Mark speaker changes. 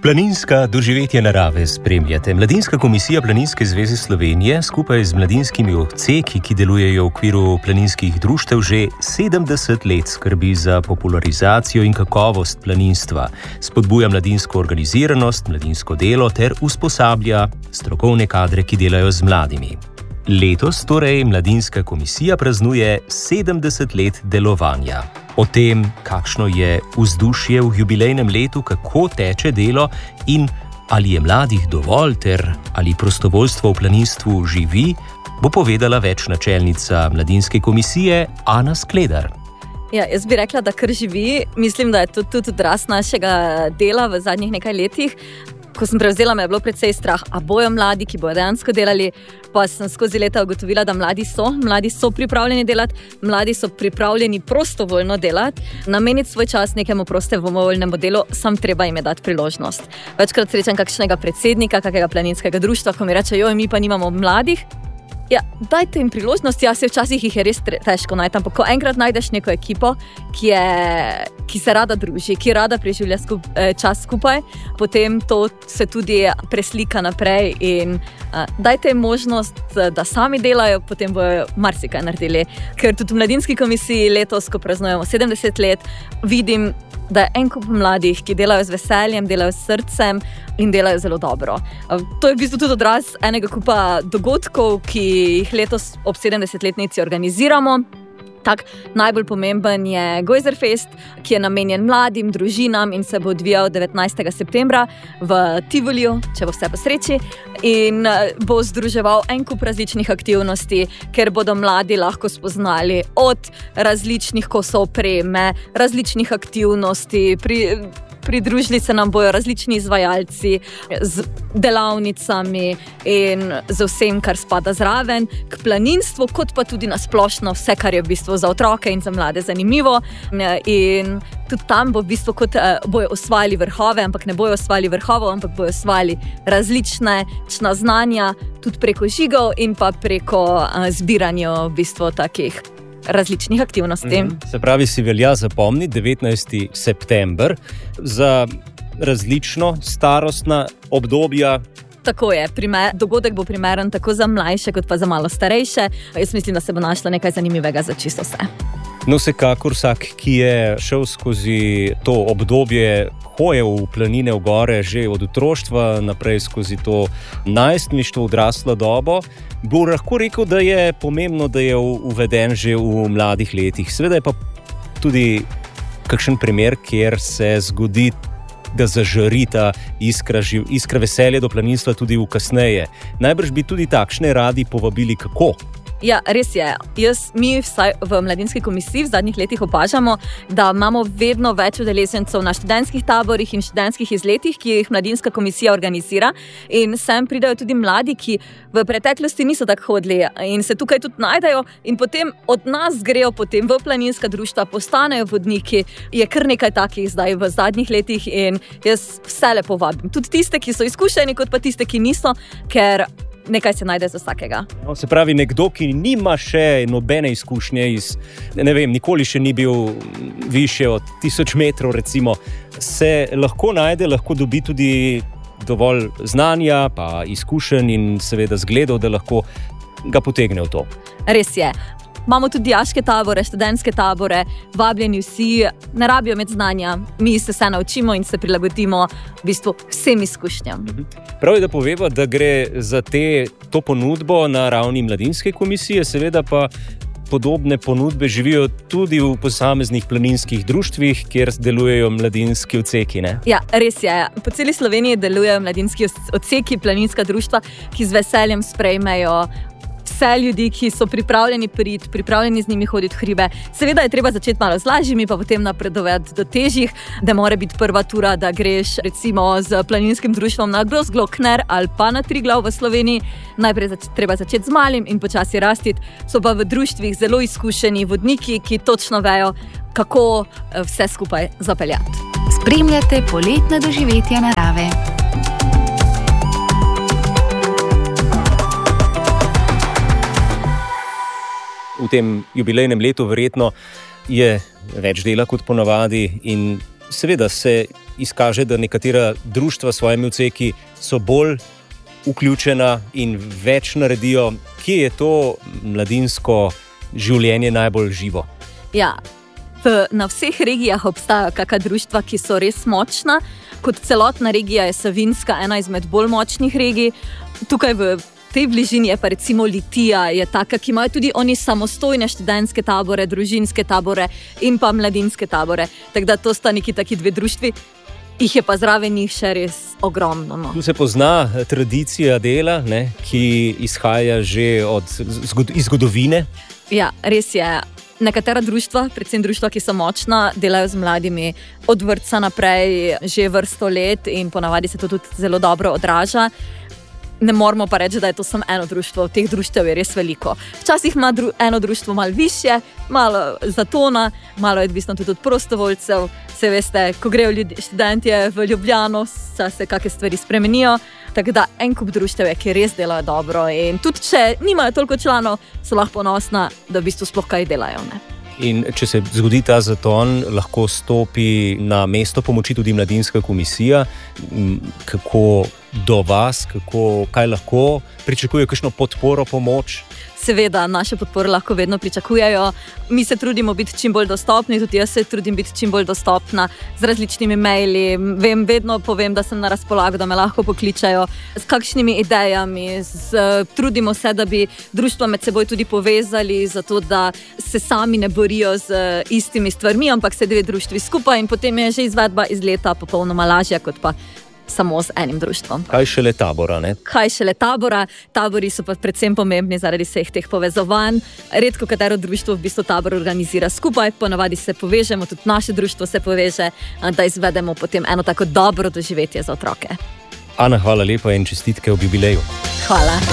Speaker 1: Planinska doživetja narave spremljate. Mladinska komisija Planinske zveze Slovenije skupaj z mladinskimi odseki, ki delujejo v okviru planinskih društev, že 70 let skrbi za popularizacijo in kakovost planinstva, spodbuja mladinsko organiziranost, mladinsko delo ter usposablja strokovne kadre, ki delajo z mladimi. Letos torej Mladinska komisija praznuje 70 let delovanja. O tem, kakšno je vzdušje v jubilejnem letu, kako teče delo in ali je mladih dovolj ter ali prostovoljstvo v planinstvu živi, bo povedala več načelnica Mladinske komisije Ana Skledar.
Speaker 2: Ja, jaz bi rekla, da kar živi. Mislim, da je to tudi odraz našega dela v zadnjih nekaj letih. Ko sem prevzela, me je bilo precej strah, a bojo mladi, ki bojo dejansko delali, pa sem skozi leta ugotovila, da mladi so pripravljeni delati, mladi so pripravljeni prostovoljno delati, nameniti svoj čas nekemu prostovoljnemu delu, sam treba jim je dati priložnost. Večkrat srečam kakšnega predsednika, kakega planinskega društva, ko mi reče, joj, mi pa nimamo mladih. Ja, dajte jim priložnost, včasih jih je res težko najti, ampak ko enkrat najdeš neko ekipo, ki se rada druži, ki rada preživlja čas skupaj, potem to se tudi preslika naprej in dajte jim možnost, da sami delajo, potem bojo marsikaj naredili. Ker tudi v Mladinski komisiji letos, ko praznujemo 70 let, vidim, da je en kup mladih, ki delajo z veseljem, delajo s srcem in delajo zelo dobro. To je v bistvu tudi odraz enega kupa dogodkov, ki jih letos ob 70-letnici organiziramo. Tak najbolj pomemben je Gojzerfest, ki je namenjen mladim, družinam in se bo odvijal 19. septembra v Tivoliju, če bo vse po sreči, in bo združeval en kup različnih aktivnosti, ker bodo mladi lahko spoznali od različnih kosov opreme, različnih aktivnosti, pridružili se nam bojo različni izvajalci z delavnicami in z vsem, kar spada zraven, k planinstvu, kot pa tudi na splošno vse, kar je v bistvu za otroke in za mlade zanimivo. In tudi tam bo v bistvu kot bojo osvajali vrhove, ampak ne bojo osvajali vrhovov, ampak bojo osvajali različne znanja, tudi preko žigov in pa preko zbiranja v bistvu takih različnih aktivnosti.
Speaker 1: Se pravi, si velja zapomniti 19. september za različno starostna obdobja.
Speaker 2: Tako je, dogodek bo primeren tako za mlajše kot pa za malo starejše. Jaz mislim, da se bo našlo nekaj zanimivega za čisto vse.
Speaker 1: No, vsekakor vsak, ki je šel skozi to obdobje hoje v planine, v gore, že od otroštva naprej skozi to najstništvo, odraslo dobo, bo lahko rekel, da je pomembno, da je uveden že v mladih letih. Seveda je pa tudi kakšen primer, kjer se zgodi, da zažari ta iskra veselja do planinstva tudi v kasneje. Najbrž bi tudi takšne radi povabili kako?
Speaker 2: Ja, res je. Mi vsaj v Mladinski komisiji v zadnjih letih opažamo, da imamo vedno več udeležencev na študentskih taborih in študentskih izletih, ki jih Mladinska komisija organizira. In sem pridajo tudi mladi, ki v preteklosti niso tako hodili in se tukaj tudi najdejo in potem od nas grejo potem v planinska društva, postanejo vodniki. Je kar nekaj takih zdaj v zadnjih letih in jaz vse lepo vabim. Tudi tiste, ki so izkušeni, kot pa tiste, ki niso, ker nekaj se najde za vsakega.
Speaker 1: Se pravi, nekdo, ki nima še nobene izkušnje nikoli še ni bil više od 1000 metrov, recimo, se lahko najde, lahko dobi tudi dovolj znanja, pa izkušenj in seveda zgledov, da lahko ga potegne v to.
Speaker 2: Res je. Imamo tudi dijaške tabore, študentske tabore, vabljeni vsi, ne rabijo med znanja, mi se vse naučimo in se prilagodimo v bistvu vsem izkušnjam.
Speaker 1: Prav je, da poveva, da gre za to ponudbo na ravni Mladinske komisije, seveda pa podobne ponudbe živijo tudi v posameznih planinskih društvih, kjer delujejo mladinski odseki, ne?
Speaker 2: Ja, res je. Po celi Sloveniji delujejo mladinski odseki, planinska društva, ki z veseljem sprejmejo vse ljudi, ki so pripravljeni priti, pripravljeni z njimi hoditi v hribe. Seveda je treba začeti malo z lažjimi, pa potem napredovati do težjih, da mora biti prva tura, da greš recimo z planinskim društvom na Grossglockner ali pa na Triglav v Sloveniji. Najprej treba začeti z malim in počasi rastiti. So pa v društvih zelo izkušeni vodniki, ki točno vejo, kako vse skupaj zapeljati.
Speaker 3: Spremljate poletna doživetja narave.
Speaker 1: V tem jubilejnem letu verjetno je več dela kot ponavadi in seveda se izkaže, da nekatera društva s svojimi odseki so bolj vključena in več naredijo. Kje je to mladinsko življenje najbolj živo?
Speaker 2: Ja, na vseh regijah obstajajo kakšna društva, ki so res močna. Kot celotna regija je Savinjska ena izmed bolj močnih regij. Tukaj v tej bližini je pa recimo Litija, je taka, ki imajo tudi oni samostojne študentske tabore, družinske tabore in pa mladinske tabore. Tako da to sta neki taki dve društvi. Jih je pa zraven njih še res ogromno. No.
Speaker 1: Tu se pozna tradicija dela, ne, ki izhaja že iz zgodovine.
Speaker 2: Ja, res je. Nekatera društva, predvsem društva, ki so močna, delajo z mladimi od vrtca naprej že vrsto let in ponavadi se to tudi zelo dobro odraža. Ne moramo pa reči, da je to samo eno društvo. Teh društev je res veliko. Včasih ima eno društvo malo višje, malo zatona, malo je odvisno tudi od prostovoljcev. Se veste, ko grejo študentje v Ljubljano, se kakšne stvari spremenijo. Tako da en kup društev je, ki res delajo dobro. In tudi če nimajo toliko članov, so lahko ponosna, da v bistvu sploh kaj delajo. Ne?
Speaker 1: In če se zgodi ta zaton, lahko stopi na mesto pomoči tudi mladinska komisija. Kako do vas, kaj lahko pričakuje, kakšno podporo, pomoč?
Speaker 2: Seveda, naše podpore lahko vedno pričakujejo. Mi se trudimo biti čim bolj dostopni, tudi jaz se trudim biti čim bolj dostopna z različnimi maili. Vedno povem, da sem na razpolago, da me lahko pokličajo s kakšnimi idejami. Trudimo se, da bi društva med seboj tudi povezali, zato da se sami ne borijo z istimi stvarmi, ampak se dve društvi skupaj in potem je že izvedba izleta popolnoma lažja, kot pa samo z enim društvom.
Speaker 1: Kaj šele tabora, ne?
Speaker 2: Kaj šele tabora. Tabori so pa predvsem pomembni zaradi vseh teh povezovanj. Redko katero društvo v bistvu tabor organizira skupaj, ponavadi se povežemo, tudi naše društvo se poveže, da izvedemo potem eno tako dobro doživetje za otroke.
Speaker 1: Ana, hvala lepa in čestitke ob jubileju.
Speaker 2: Hvala.